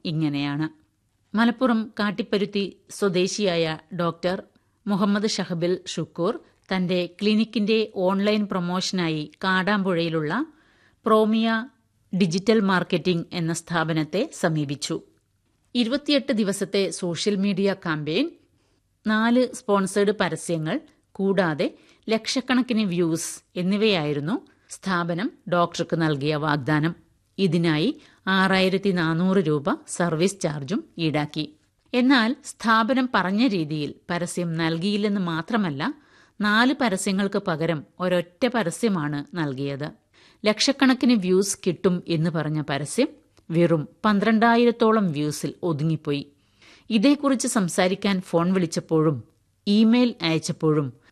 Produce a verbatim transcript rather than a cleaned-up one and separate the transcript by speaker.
Speaker 1: ഇങ്ങനെയാണ്. മലപ്പുറം കാട്ടിപ്പരുത്തി സ്വദേശിയായ ഡോക്ടർ മുഹമ്മദ് ഷഹബിൽ ഷുക്കൂർ തന്റെ ക്ലിനിക്കിന്റെ ഓൺലൈൻ പ്രൊമോഷനായി കാടാമ്പുഴയിലുള്ള പ്രോമിയ ഡിജിറ്റൽ മാർക്കറ്റിംഗ് എന്ന സ്ഥാപനത്തെ സമീപിച്ചു. ഇരുപത്തിയെട്ട് ദിവസത്തെ സോഷ്യൽ മീഡിയ ക്യാമ്പയിൻ, നാല് സ്പോൺസേഡ് പരസ്യങ്ങൾ കൂടാതെ ലക്ഷക്കണക്കിന് വ്യൂസ് എന്നിവയായിരുന്നു സ്ഥാപനം ഡോക്ടർക്ക് നൽകിയ വാഗ്ദാനം. ഇതിനായി ആറായിരത്തി നാനൂറ് രൂപ സർവീസ് ചാർജും ഈടാക്കി. എന്നാൽ സ്ഥാപനം പറഞ്ഞ രീതിയിൽ പരസ്യം നൽകിയില്ലെന്ന് മാത്രമല്ല, നാല് പരസ്യങ്ങൾക്ക് പകരം ഒരൊറ്റ പരസ്യമാണ് നൽകിയത്. ലക്ഷക്കണക്കിന് വ്യൂസ് കിട്ടും എന്ന് പറഞ്ഞ പരസ്യം വെറും പന്ത്രണ്ടായിരത്തോളം വ്യൂസിൽ ഒതുങ്ങിപ്പോയി. ഇതേക്കുറിച്ച് സംസാരിക്കാൻ ഫോൺ വിളിച്ചപ്പോഴും ഇമെയിൽ അയച്ചപ്പോഴും